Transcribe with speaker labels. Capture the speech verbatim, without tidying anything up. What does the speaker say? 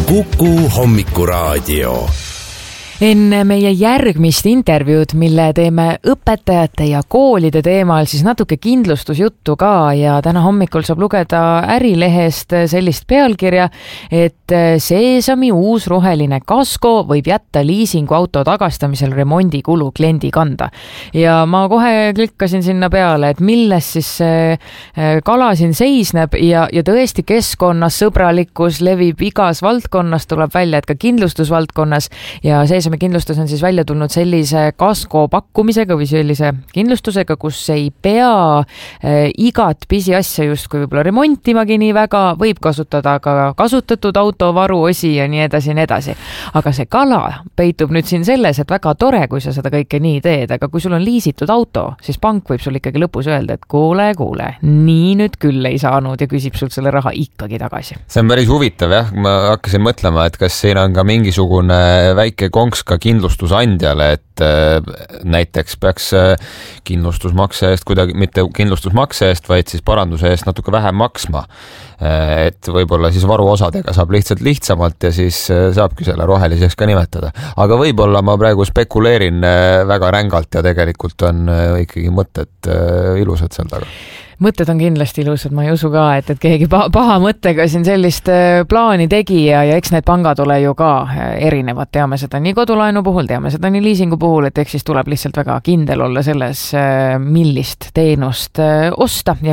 Speaker 1: Kuku Hommikuraadio.
Speaker 2: Enne meie järgmist intervjuud, mille teeme õpetajate ja koolide teemal, siis natuke kindlustusjuttu ka ja täna hommikul saab lugeda Ärilehest sellist pealkirja, et Seesami uus roheline kasko võib jätta liisingu auto tagastamisel remondikulu kliendi kanda. Ja ma kohe klikkasin sinna peale, et milles siis kala siin seisneb ja, ja tõesti keskkonnas sõbralikkus levib igas valdkonnas, tuleb välja, et ka kindlustusvaldkonnas ja Seesami kindlustus on siis välja tulnud sellise kasko pakkumisega või sellise kindlustusega, kus ei pea äh, igat pisiasja justkui võib-olla remontimagi nii väga, võib kasutada ka kasutatud auto varuosi ja nii edasi ja nii edasi. Aga see kala peitub nüüd siin selles, et väga tore, kui sa seda kõike nii teed, aga kui sul on liisitud auto, siis pank võib sul ikkagi lõpus öelda, et kuule, kuule, nii nüüd küll ei saanud ja küsib sul selle raha ikkagi tagasi.
Speaker 3: See on päris huvitav, jah. Ma hakkasin mõtlema, et kas siin on ka mingisugune väike konks ka kindlustusandjale, et äh, näiteks peaks äh, kindlustusmakse eest kuidagi, mitte kindlustusmakse eest, vaid siis paranduse eest natuke vähem maksma. Äh, et võib-olla siis varuosadega saab lihtsalt lihtsamalt ja siis äh, saabki selle roheliseks ka nimetada. Aga võib-olla ma praegu spekuleerin äh, väga rängalt ja tegelikult on äh, ikkagi mõtted äh, ilusad seal taga.
Speaker 2: Mõtted on kindlasti ilusad, ma ei usu ka, et, et keegi paha mõttega siin sellist plaani tegi ja, ja eks need pangad ole ju ka erinevad, teame seda nii kodulaenu puhul, teame seda nii liisingu puhul, et eks siis tuleb lihtsalt väga kindel olla selles, millist teenust osta ja